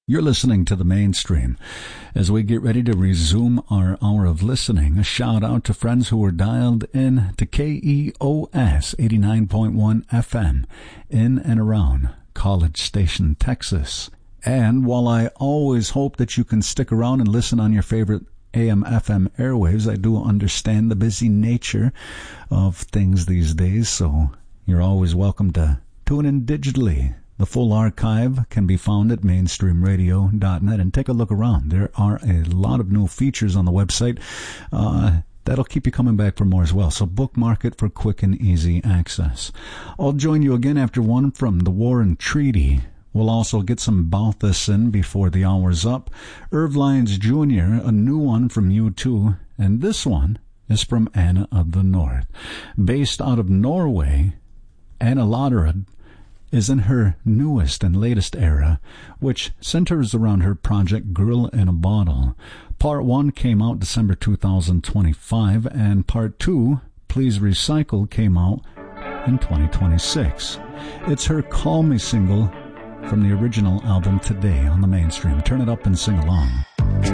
You're listening to The Mainstream. As we get ready to resume our hour of listening, a shout out to friends who were dialed in to KEOS 89.1 FM in and around College Station, Texas. And while I always hope that you can stick around and listen on your favorite AM/FM airwaves, I do understand the busy nature of things these days, so you're always welcome to tune in digitally. The full archive can be found at mainstreamradio.net, and take a look around. There are a lot of new features on the website that'll keep you coming back for more as well, so bookmark it for quick and easy access. I'll join you again after one from the War and Treaty. We'll also get some Balthus in before the hour's up. Irv Lyons Jr., a new one from U2, and this one is from Anna of the North. Based out of Norway, Anna Ladderud is in her newest and latest era, which centers around her project Girl in a Bottle. Part 1 came out December 2025, and Part 2, Please Recycle, came out in 2026. It's her Call Me single from the original album Today on The Mainstream. Turn it up and sing along.